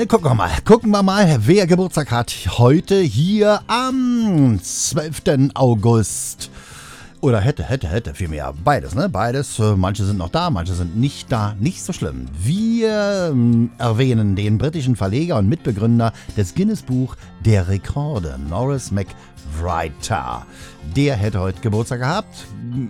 Na, gucken wir mal, wer Geburtstag hat heute hier am 12. August. Oder hätte vielmehr. Beides, ne? Beides. Manche sind noch da, manche sind nicht da. Nicht so schlimm. Wir erwähnen den britischen Verleger und Mitbegründer des Guinness-Buch der Rekorde, Norris McWriter. Der hätte heute Geburtstag gehabt.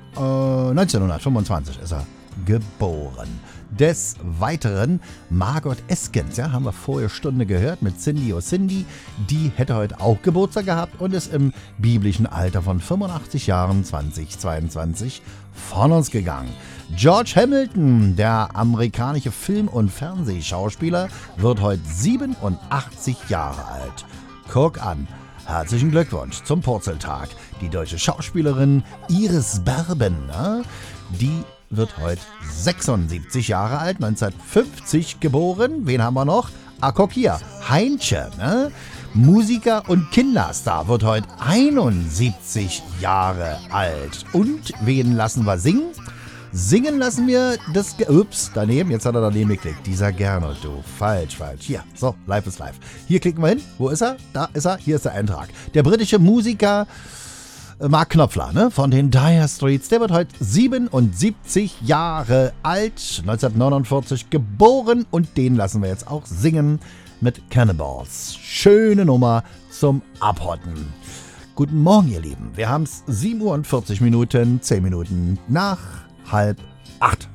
1925 ist er geboren. Des Weiteren Margot Eskens, ja, haben wir vorher Stunde gehört mit Cindy O Cindy, die hätte heute auch Geburtstag gehabt und ist im biblischen Alter von 85 Jahren 2022 von uns gegangen. George Hamilton, der amerikanische Film- und Fernsehschauspieler, wird heute 87 Jahre alt. Guck an. Herzlichen Glückwunsch zum Purzeltag. Die deutsche Schauspielerin Iris Berben, ne? Die wird heute 76 Jahre alt, 1950 geboren. Wen haben wir noch? Guck hier, Heinche, ne? Musiker und Kinderstar, wird heute 71 Jahre alt. Und wen lassen wir singen? Singen lassen wir das... Ups, daneben, jetzt hat er daneben geklickt. Dieser Gernot, du. Falsch. Hier, so, live ist live. Hier klicken wir hin. Wo ist er? Da ist er. Hier ist der Eintrag. Der britische Musiker Mark Knopfler, ne, von den Dire Straits, der wird heute 77 Jahre alt, 1949 geboren und den lassen wir jetzt auch singen mit Cannibals. Schöne Nummer zum Abhotten. Guten Morgen, ihr Lieben. Wir haben es 7:40 Uhr, 10 Minuten nach 7:30.